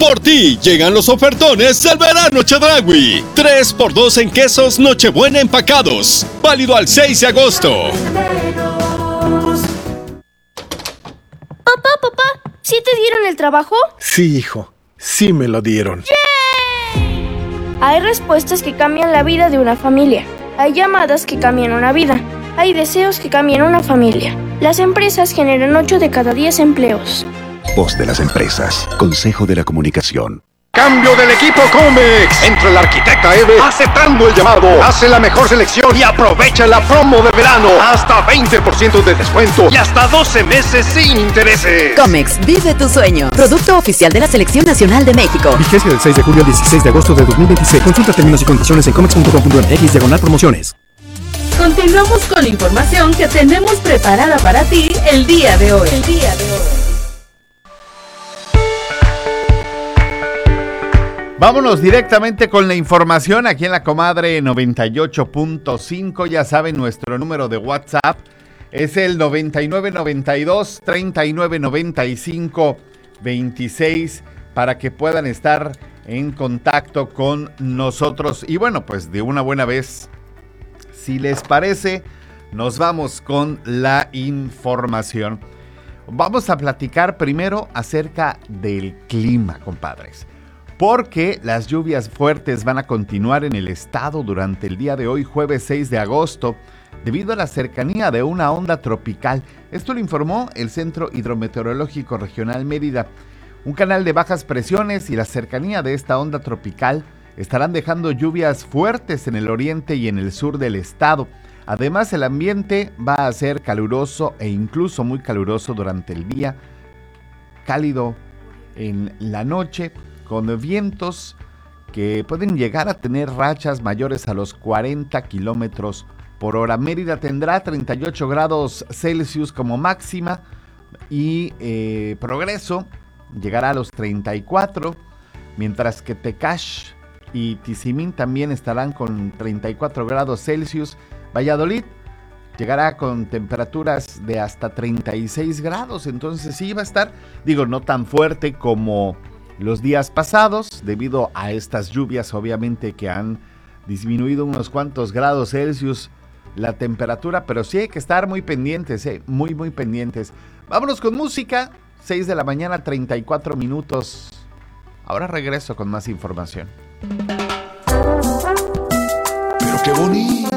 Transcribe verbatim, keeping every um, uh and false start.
Por ti llegan los ofertones del verano Chedraui. tres por dos en quesos Nochebuena empacados. Válido al seis de agosto. Papá, papá, ¿sí te dieron el trabajo? Sí, hijo, sí me lo dieron. ¡Yay! Hay respuestas que cambian la vida de una familia. Hay llamadas que cambian una vida. Hay deseos que cambian una familia. Las empresas generan ocho de cada diez empleos. Voz de las empresas. Consejo de la Comunicación. Cambio del equipo Comex. Entra la arquitecta Eve aceptando el llamado. Hace la mejor selección y aprovecha la promo de verano. Hasta veinte por ciento de descuento y hasta doce meses sin intereses. Comex, vive tu sueño. Producto oficial de la Selección Nacional de México. Vigencia del seis de julio al dieciséis de agosto de dos mil veintiséis. Consulta términos y condiciones en comex punto com punto m x diagonal promociones. Continuamos con la información que tenemos preparada para ti el día de hoy. El día de hoy. Vámonos directamente con la información aquí en la Comadre noventa y ocho punto cinco. Ya saben, nuestro número de WhatsApp es el noventa y nueve noventa y dos treinta y nueve noventa y cinco veintiséis para que puedan estar en contacto con nosotros. Y bueno, pues de una buena vez, si les parece, nos vamos con la información. Vamos a platicar primero acerca del clima, compadres. Porque las lluvias fuertes van a continuar en el estado durante el día de hoy, jueves seis de agosto, debido a la cercanía de una onda tropical. Esto lo informó el Centro Hidrometeorológico Regional Mérida. Un canal de bajas presiones y la cercanía de esta onda tropical estarán dejando lluvias fuertes en el oriente y en el sur del estado. Además, el ambiente va a ser caluroso e incluso muy caluroso durante el día, cálido en la noche, con vientos que pueden llegar a tener rachas mayores a los cuarenta kilómetros por hora. Mérida tendrá treinta y ocho grados Celsius como máxima y eh, Progreso llegará a los treinta y cuatro, mientras que Tecash y Tizimín también estarán con treinta y cuatro grados Celsius. Valladolid llegará con temperaturas de hasta treinta y seis grados, entonces sí va a estar, digo, no tan fuerte como los días pasados, debido a estas lluvias, obviamente, que han disminuido unos cuantos grados Celsius la temperatura, pero sí hay que estar muy pendientes, eh, muy, muy pendientes. Vámonos con música, seis de la mañana, treinta y cuatro minutos. Ahora regreso con más información. Pero qué bonito.